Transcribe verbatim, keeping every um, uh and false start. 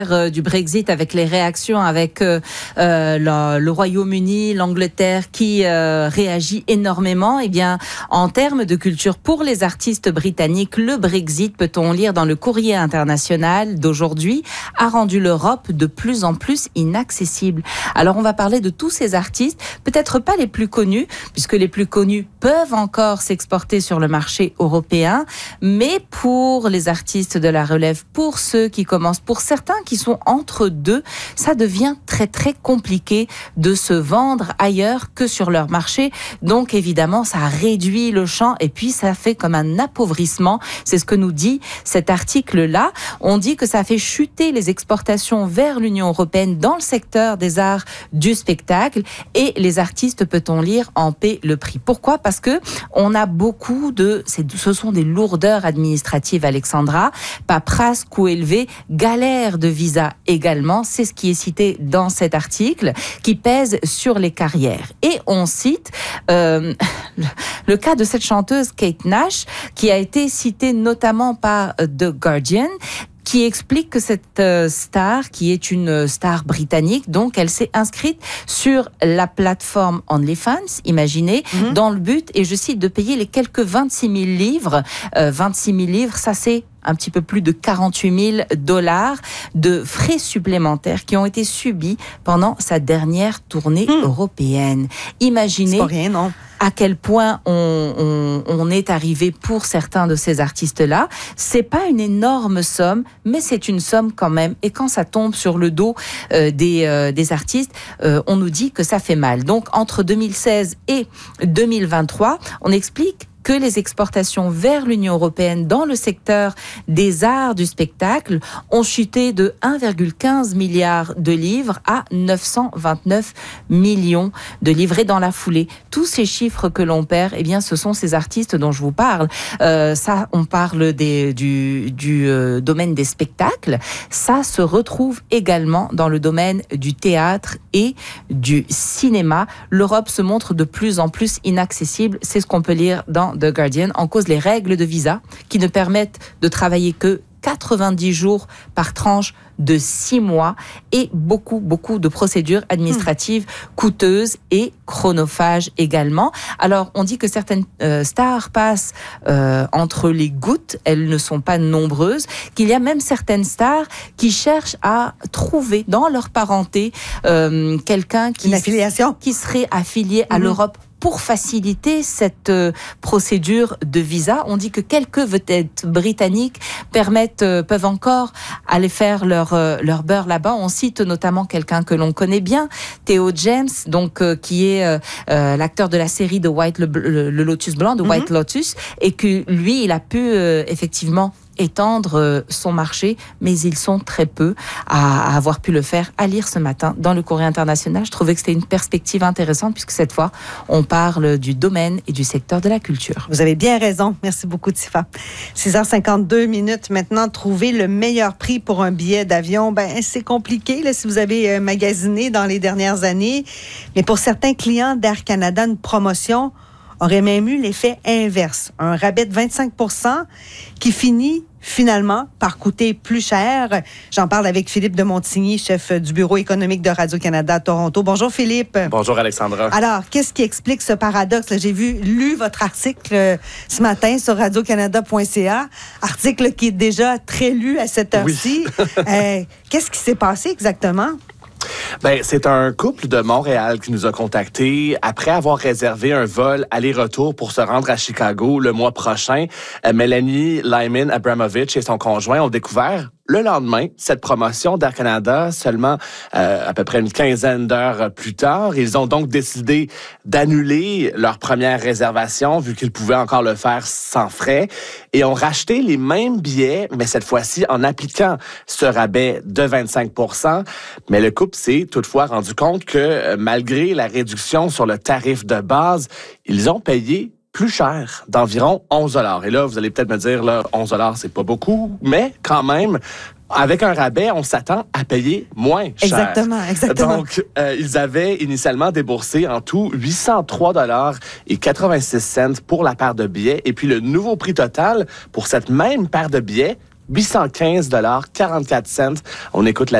du Brexit, avec les réactions, avec euh, euh, le, le Royaume-Uni, l'Angleterre qui euh, réagit énormément. Eh bien, en termes de culture, pour les artistes britanniques, le Brexit, peut-on lire dans le Courrier international d'aujourd'hui, a rendu l'Europe de plus en plus inaccessible. Alors, on va parler de tous ces artistes, peut-être pas les plus connus, puisque les plus connus peuvent encore s'exporter sur le marché européen, mais pour les artistes de la relève, pour ceux qui commencent, pour certains qui sont entre deux, ça devient très très compliqué de se vendre ailleurs que sur leur marché. Donc évidemment, ça réduit le champ et puis ça fait comme un appauvrissement. C'est ce que nous dit cet article-là. On dit que ça fait chuter les exportations vers l'Union européenne dans le secteur des arts du spectacle et les artistes, peut-on lire, en paient le prix. Pourquoi ? Parce que on a beaucoup de... Ce sont des lourdeurs administratives, Alexandra. Paperasse, coût élevé, galère de visa également, c'est ce qui est cité dans cet article, qui pèse sur les carrières. Et on cite euh, le, le cas de cette chanteuse Kate Nash, qui a été citée notamment par The Guardian, qui explique que cette euh, star, qui est une star britannique, donc elle s'est inscrite sur la plateforme OnlyFans, imaginez, mm-hmm. dans le but, et je cite, de payer les quelques vingt-six mille livres. Euh, vingt-six mille livres, ça c'est un petit peu plus de quarante-huit mille dollars de frais supplémentaires qui ont été subis pendant sa dernière tournée mmh. européenne. Imaginez... C'est pas rien, non? À quel point on, on, on est arrivé pour certains de ces artistes-là. C'est pas une énorme somme, mais c'est une somme quand même. Et quand ça tombe sur le dos euh, des, euh, des artistes, euh, on nous dit que ça fait mal. Donc, entre deux mille seize et deux mille vingt-trois, on explique que les exportations vers l'Union européenne dans le secteur des arts du spectacle ont chuté de un virgule quinze milliard de livres à neuf cent vingt-neuf millions de livres. Et dans la foulée, tous ces chiffres que l'on perd, eh bien, ce sont ces artistes dont je vous parle. Euh, ça, on parle des, du, du euh, domaine des spectacles. Ça se retrouve également dans le domaine du théâtre et du cinéma. L'Europe se montre de plus en plus inaccessible. C'est ce qu'on peut lire dans The Guardian, en cause les règles de visa qui ne permettent de travailler que quatre-vingt-dix jours par tranche de six mois et beaucoup, beaucoup de procédures administratives mmh. coûteuses et chronophages également. Alors, on dit que certaines euh, stars passent euh, entre les gouttes, elles ne sont pas nombreuses, qu'il y a même certaines stars qui cherchent à trouver dans leur parenté euh, quelqu'un qui, qui serait affilié mmh. à l'Europe pour faciliter cette euh, procédure de visa. On dit que quelques vedettes britanniques permettent, euh, peuvent encore aller faire leur, euh, leur beurre là-bas. On cite notamment quelqu'un que l'on connaît bien, Theo James, donc, euh, qui est euh, euh, l'acteur de la série de White, le, le, le Lotus Blanc, de White mm-hmm. Lotus, et que lui, il a pu euh, effectivement étendre son marché, mais ils sont très peu à avoir pu le faire. À lire ce matin dans le Courrier international, je trouvais que c'était une perspective intéressante puisque cette fois, on parle du domaine et du secteur de la culture. Vous avez bien raison. Merci beaucoup, Tifa. six heures cinquante-deux minutes maintenant. Trouver le meilleur prix pour un billet d'avion, ben c'est compliqué là, si vous avez magasiné dans les dernières années. Mais pour certains clients d'Air Canada, une promotion aurait même eu l'effet inverse. Un rabais de vingt-cinq pour cent qui finit finalement par coûter plus cher. J'en parle avec Philippe de Montigny, chef du bureau économique de Radio-Canada à Toronto. Bonjour Philippe. Bonjour Alexandra. Alors, qu'est-ce qui explique ce paradoxe? J'ai vu, lu votre article euh, ce matin sur radio canada point c a, article qui est déjà très lu à cette heure-ci. Oui. euh, qu'est-ce qui s'est passé exactement? Ben, c'est un couple de Montréal qui nous a contactés après avoir réservé un vol aller-retour pour se rendre à Chicago le mois prochain. Euh, Mélanie Lyman Abramovich et son conjoint ont découvert le lendemain cette promotion d'Air Canada, seulement euh, à peu près une quinzaine d'heures plus tard. Ils ont donc décidé d'annuler leur première réservation, vu qu'ils pouvaient encore le faire sans frais, et ont racheté les mêmes billets, mais cette fois-ci en appliquant ce rabais de vingt-cinq pour cent. Mais le couple s'est toutefois rendu compte que, malgré la réduction sur le tarif de base, ils ont payé plus cher, d'environ onze dollars. Et là, vous allez peut-être me dire, là, onze dollars, c'est pas beaucoup, mais quand même, avec un rabais, on s'attend à payer moins cher. Exactement, exactement. Donc, euh, ils avaient initialement déboursé en tout huit cent trois dollars et quatre-vingt-six cents pour la paire de billets. Et puis, le nouveau prix total pour cette même paire de billets, huit cent quinze dollars quarante-quatre cents. On écoute la